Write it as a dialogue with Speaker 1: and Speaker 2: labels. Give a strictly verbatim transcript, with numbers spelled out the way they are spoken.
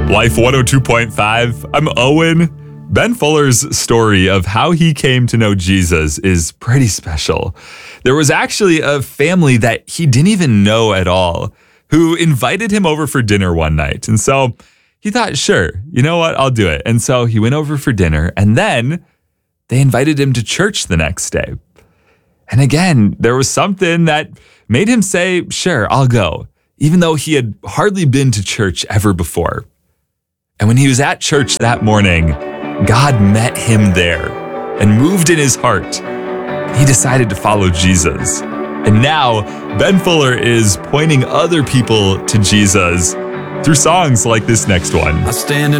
Speaker 1: Life one oh two point five. I'm Owen. Ben Fuller's story of how he came to know Jesus is pretty special. There was actually a family that he didn't even know at all who invited him over for dinner one night. And so he thought, sure, you know what, I'll do it. And so he went over for dinner, and then they invited him to church the next day. And again, there was something that made him say, sure, I'll go, even though he had hardly been to church ever before. And when he was at church that morning, God met him there and moved in his heart. He decided to follow Jesus. And now Ben Fuller is pointing other people to Jesus through songs like this next one.
Speaker 2: I stand in